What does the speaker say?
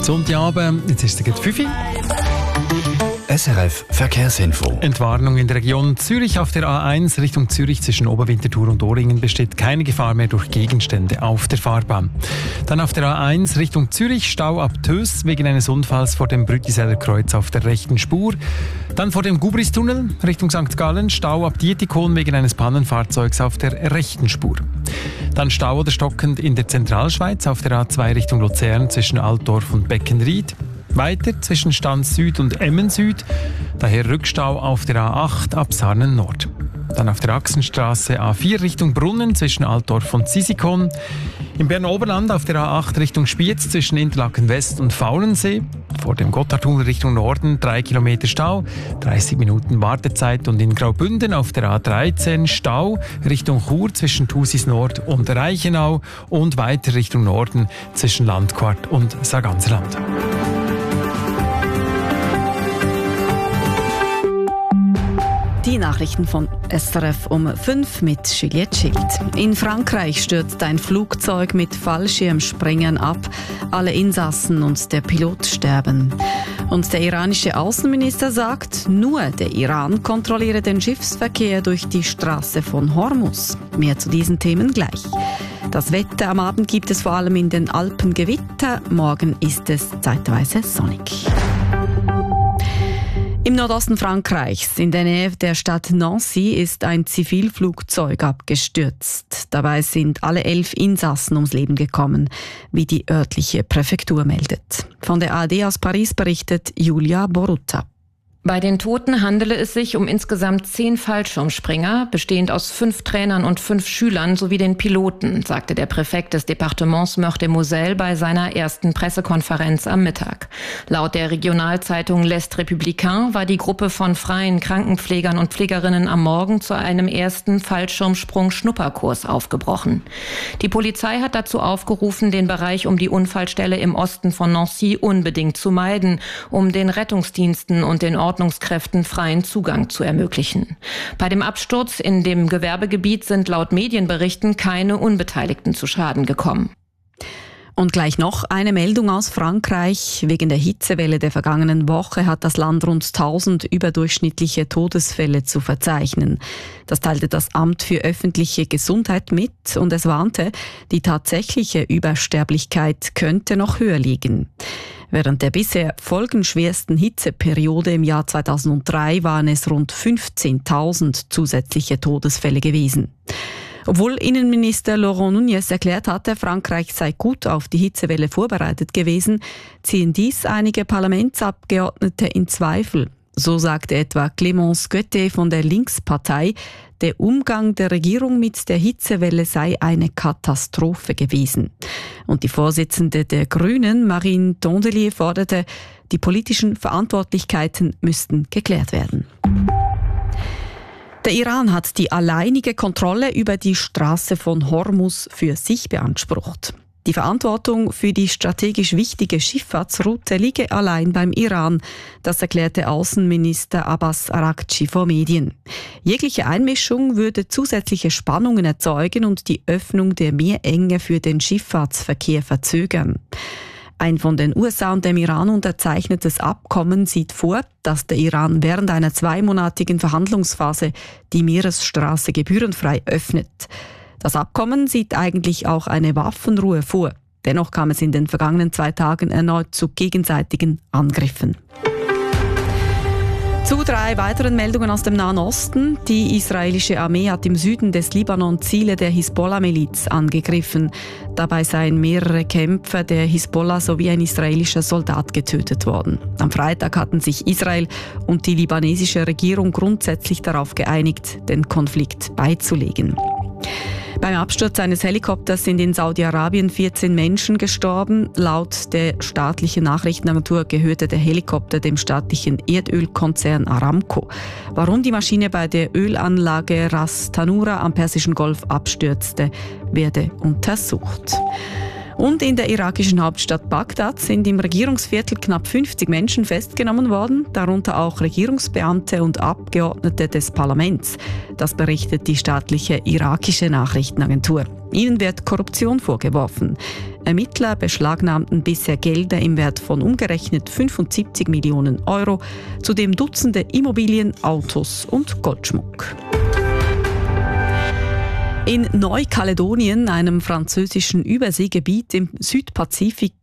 Sonntagabend, jetzt ist es gerade 5 Uhr. SRF Verkehrsinfo. Entwarnung in der Region Zürich. Auf der A1 Richtung Zürich zwischen Oberwinterthur und Oringen besteht keine Gefahr mehr durch Gegenstände auf der Fahrbahn. Dann auf der A1 Richtung Zürich Stau ab Töss wegen eines Unfalls vor dem Brütiseller Kreuz auf der rechten Spur. Dann vor dem Gubristunnel Richtung St. Gallen Stau ab Dietikon wegen eines Pannenfahrzeugs auf der rechten Spur. Dann Stau oder stockend in der Zentralschweiz auf der A2 Richtung Luzern zwischen Altdorf und Beckenried. Weiter zwischen Stanz Süd und Emmen Süd, daher Rückstau auf der A8 ab Sarnen Nord. Dann auf der Achsenstraße A4 Richtung Brunnen zwischen Altdorf und Sisikon. Im Berner Oberland auf der A8 Richtung Spiez zwischen Interlaken West und Faulensee. Vor dem Gotthardtunnel Richtung Norden 3 Kilometer Stau, 30 Minuten Wartezeit. Und in Graubünden auf der A13 Stau Richtung Chur zwischen Thusis Nord und Reichenau und weiter Richtung Norden zwischen Landquart und Sarganserland. Die Nachrichten von SRF um 5 mit Juliette Schild. In Frankreich stürzt ein Flugzeug mit Fallschirmspringern ab. Alle Insassen und der Pilot sterben. Und der iranische Außenminister sagt, nur der Iran kontrolliere den Schiffsverkehr durch die Straße von Hormuz. Mehr zu diesen Themen gleich. Das Wetter am Abend gibt es vor allem in den Alpen Gewitter. Morgen ist es zeitweise sonnig. Im Nordosten Frankreichs, in der Nähe der Stadt Nancy, ist ein Zivilflugzeug abgestürzt. Dabei sind alle 11 Insassen ums Leben gekommen, wie die örtliche Präfektur meldet. Von der ARD aus Paris berichtet Julia Borutta. Bei den Toten handele es sich um insgesamt 10 Fallschirmspringer, bestehend aus 5 Trainern und 5 Schülern sowie den Piloten, sagte der Präfekt des Departements Meurthe-et-Moselle bei seiner ersten Pressekonferenz am Mittag. Laut der Regionalzeitung L'Est Républicain war die Gruppe von freien Krankenpflegern und Pflegerinnen am Morgen zu einem ersten Fallschirmsprung-Schnupperkurs aufgebrochen. Die Polizei hat dazu aufgerufen, den Bereich um die Unfallstelle im Osten von Nancy unbedingt zu meiden, um den Rettungsdiensten und den Ordnungskräften freien Zugang zu ermöglichen. Bei dem Absturz in dem Gewerbegebiet sind laut Medienberichten keine Unbeteiligten zu Schaden gekommen. Und gleich noch eine Meldung aus Frankreich. Wegen der Hitzewelle der vergangenen Woche hat das Land rund 1000 überdurchschnittliche Todesfälle zu verzeichnen. Das teilte das Amt für öffentliche Gesundheit mit und es warnte, die tatsächliche Übersterblichkeit könnte noch höher liegen. Während der bisher folgenschwersten Hitzeperiode im Jahr 2003 waren es rund 15.000 zusätzliche Todesfälle gewesen. Obwohl Innenminister Laurent Nunez erklärt hatte, Frankreich sei gut auf die Hitzewelle vorbereitet gewesen, ziehen dies einige Parlamentsabgeordnete in Zweifel. So sagte etwa Clémence Götte von der Linkspartei, der Umgang der Regierung mit der Hitzewelle sei eine Katastrophe gewesen. Und die Vorsitzende der Grünen, Marine Tondelier, forderte, die politischen Verantwortlichkeiten müssten geklärt werden. Der Iran hat die alleinige Kontrolle über die Straße von Hormuz für sich beansprucht. Die Verantwortung für die strategisch wichtige Schifffahrtsroute liege allein beim Iran, das erklärte Außenminister Abbas Araghchi vor Medien. Jegliche Einmischung würde zusätzliche Spannungen erzeugen und die Öffnung der Meerenge für den Schifffahrtsverkehr verzögern. Ein von den USA und dem Iran unterzeichnetes Abkommen sieht vor, dass der Iran während einer 2-monatigen Verhandlungsphase die Meeresstraße gebührenfrei öffnet. Das Abkommen sieht eigentlich auch eine Waffenruhe vor. Dennoch kam es in den vergangenen 2 Tagen erneut zu gegenseitigen Angriffen. Zu 3 weiteren Meldungen aus dem Nahen Osten. Die israelische Armee hat im Süden des Libanon Ziele der Hisbollah-Miliz angegriffen. Dabei seien mehrere Kämpfer der Hisbollah sowie ein israelischer Soldat getötet worden. Am Freitag hatten sich Israel und die libanesische Regierung grundsätzlich darauf geeinigt, den Konflikt beizulegen. Beim Absturz eines Helikopters sind in Saudi-Arabien 14 Menschen gestorben. Laut der staatlichen Nachrichtenagentur gehörte der Helikopter dem staatlichen Erdölkonzern Aramco. Warum die Maschine bei der Ölanlage Ras Tanura am Persischen Golf abstürzte, werde untersucht. Und in der irakischen Hauptstadt Bagdad sind im Regierungsviertel knapp 50 Menschen festgenommen worden, darunter auch Regierungsbeamte und Abgeordnete des Parlaments. Das berichtet die staatliche irakische Nachrichtenagentur. Ihnen wird Korruption vorgeworfen. Ermittler beschlagnahmten bisher Gelder im Wert von umgerechnet 75 Millionen Euro, zudem Dutzende Immobilien, Autos und Goldschmuck. In Neukaledonien, einem französischen Überseegebiet im Südpazifik,